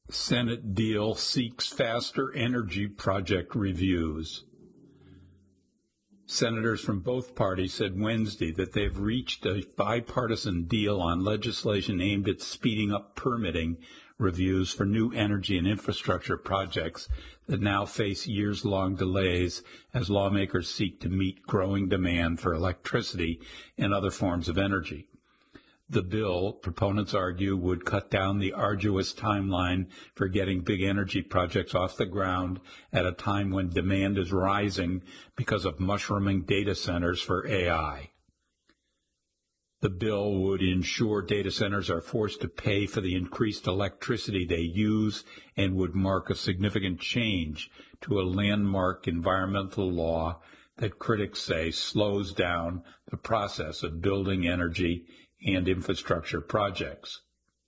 Senate deal seeks faster energy project reviews. Senators from both parties said Wednesday that they've reached a bipartisan deal on legislation aimed at speeding up permitting reviews for new energy and infrastructure projects that now face years-long delays as lawmakers seek to meet growing demand for electricity and other forms of energy. The bill, proponents argue, would cut down the arduous timeline for getting big energy projects off the ground at a time when demand is rising because of mushrooming data centers for AI. The bill would ensure data centers are forced to pay for the increased electricity they use and would mark a significant change to a landmark environmental law that critics say slows down the process of building energy and infrastructure projects.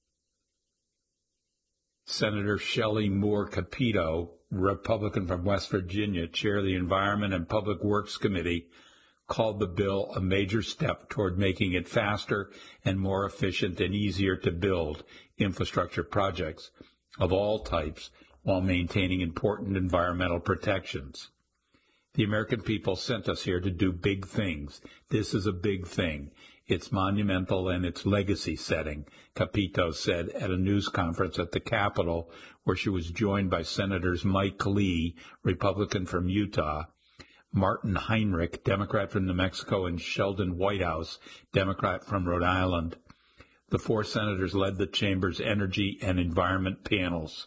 Senator Shelley Moore Capito, Republican from West Virginia, chair of the Environment and Public Works Committee, called the bill a major step toward making it faster and more efficient and easier to build infrastructure projects of all types while maintaining important environmental protections. The American people sent us here to do big things. This is a big thing. It's monumental and it's legacy-setting, Capito said at a news conference at the Capitol, where she was joined by Senators Mike Lee, Republican from Utah, Martin Heinrich, Democrat from New Mexico, and Sheldon Whitehouse, Democrat from Rhode Island. The four senators led the chamber's energy and environment panels.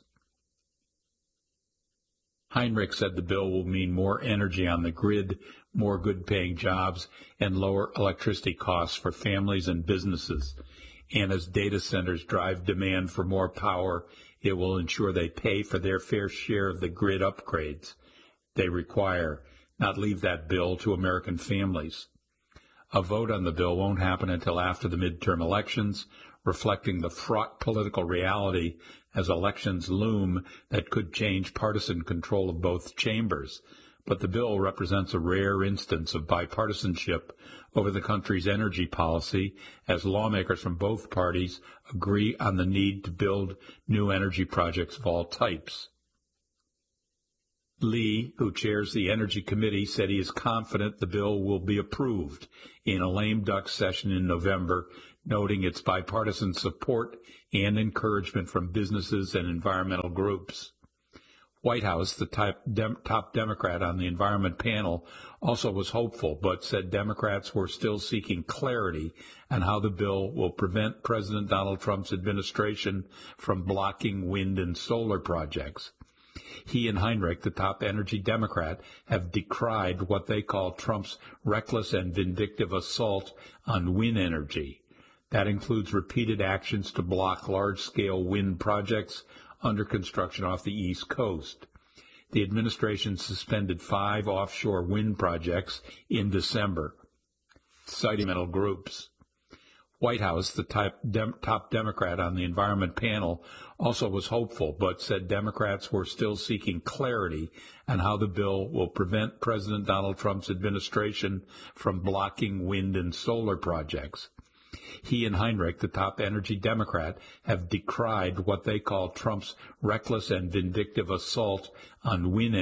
Heinrich said the bill will mean more energy on the grid, more good-paying jobs, and lower electricity costs for families and businesses. And as data centers drive demand for more power, it will ensure they pay for their fair share of the grid upgrades they require, not leave that bill to American families. A vote on the bill won't happen until after the midterm elections, reflecting the fraught political reality as elections loom that could change partisan control of both chambers. But the bill represents a rare instance of bipartisanship over the country's energy policy as lawmakers from both parties agree on the need to build new energy projects of all types. Lee, who chairs the Energy Committee, said he is confident the bill will be approved in a lame duck session in November, noting its bipartisan support and encouragement from businesses and environmental groups. Whitehouse, the top Democrat on the environment panel, also was hopeful, but said Democrats were still seeking clarity on how the bill will prevent President Donald Trump's administration from blocking wind and solar projects. He and Heinrich, the top energy Democrat, have decried what they call Trump's reckless and vindictive assault on wind energy. That includes repeated actions to block large-scale wind projects under construction off the East Coast. The administration suspended 5 offshore wind projects in December, citing environmental groups. Whitehouse, the top Democrat on the environment panel, also was hopeful, but said Democrats were still seeking clarity on how the bill will prevent President Donald Trump's administration from blocking wind and solar projects. He and Heinrich, the top energy Democrat, have decried what they call Trump's reckless and vindictive assault on wind